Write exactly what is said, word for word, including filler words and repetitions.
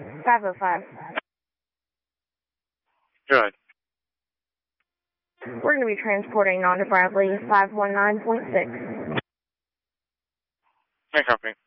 five oh five. Good. We're going to be transporting on to Bradley five one nine point six. I copy.